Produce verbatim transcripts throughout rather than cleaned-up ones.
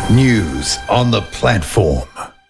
News on the platform.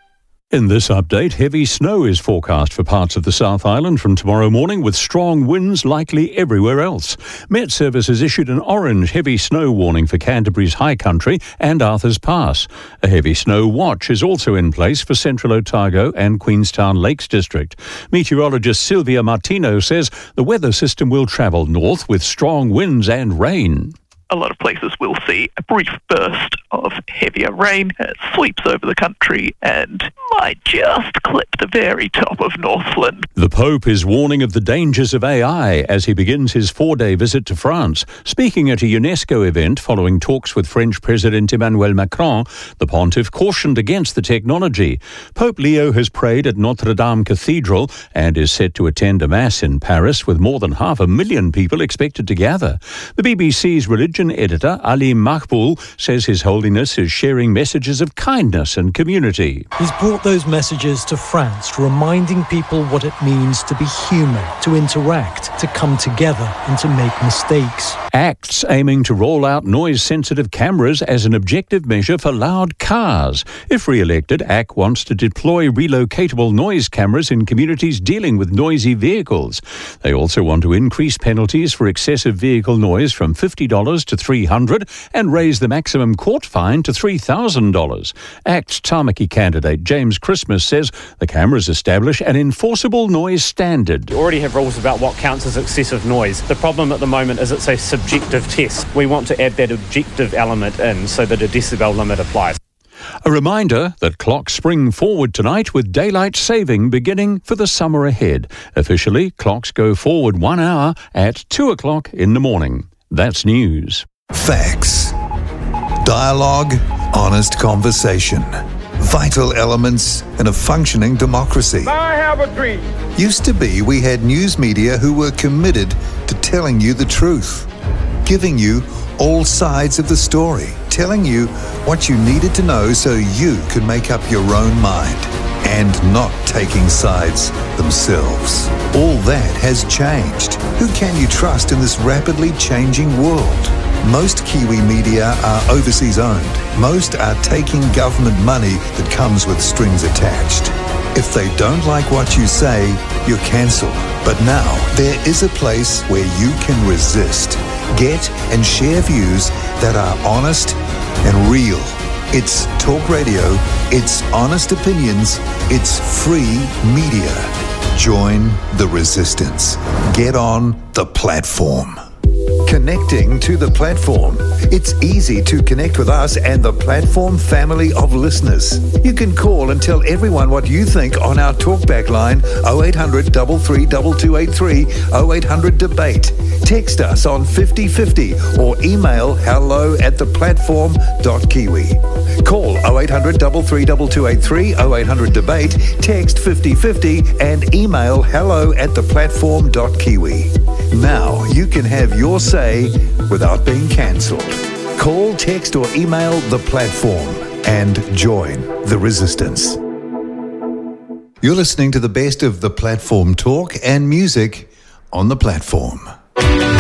In this update, heavy snow is forecast for parts of the South Island from tomorrow morning, with strong winds likely everywhere else. Met Service has issued an orange heavy snow warning for Canterbury's High Country and Arthur's Pass. A heavy snow watch is also in place for Central Otago and Queenstown Lakes District. Meteorologist Sylvia Martino says the weather system will travel north with strong winds and rain. A lot of places will see a brief burst of heavier rain. It sweeps over the country and might just clip the very top of Northland. The Pope is warning of the dangers of A I as he begins his four-day visit to France. Speaking at a UNESCO event following talks with French President Emmanuel Macron, the pontiff cautioned against the technology. Pope Leo has prayed at Notre Dame Cathedral and is set to attend a mass in Paris with more than half a million people expected to gather. The B B C's religion editor Ali Mahboul says His Holiness is sharing messages of kindness and community. He's brought those messages to France, reminding people what it means to be human, to interact, to come together and to make mistakes. Act's aiming to roll out noise-sensitive cameras as an objective measure for loud cars. If re-elected, A C T wants to deploy relocatable noise cameras in communities dealing with noisy vehicles. They also want to increase penalties for excessive vehicle noise from fifty dollars to three hundred dollars and raise the maximum court fine to three thousand dollars. A Ct's Tamaki candidate James Christmas says the cameras establish an enforceable noise standard. We already have rules about what counts as excessive noise. The problem at the moment is it's a subjective test. We want to add that objective element in so that a decibel limit applies. A reminder that clocks spring forward tonight with daylight saving beginning for the summer ahead. Officially, clocks go forward one hour at two o'clock in the morning. That's news. Facts. Dialogue. Honest conversation. Vital elements in a functioning democracy. I have a dream. Used to be we had news media who were committed to telling you the truth, giving you all sides of the story, telling you what you needed to know so you could make up your own mind, and not taking sides themselves. All that has changed. Who can you trust in this rapidly changing world? Most Kiwi media are overseas owned. Most are taking government money that comes with strings attached. If they don't like what you say, you're cancelled. But now, there is a place where you can resist, get and share views that are honest and real. It's talk radio, it's honest opinions, it's free media. Join the resistance. Get on the platform. Connecting to the platform. It's easy to connect with us and the platform family of listeners. You can call and tell everyone what you think on our talkback line oh eight hundred, three three two two eight three, oh eight hundred debate. Text us on fifty fifty or email hello at the platform dot kiwi. Call oh eight hundred, three three two two eight three, oh eight hundred debate, text fifty fifty and email hello at the platform dot kiwi. Now you can have your say without being cancelled. Call, text or email the platform and join the resistance. You're listening to the best of the platform talk and music on the platform.